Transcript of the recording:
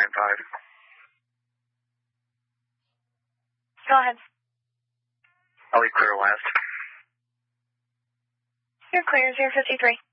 Go ahead. I'll be clear last. You're clear, 053.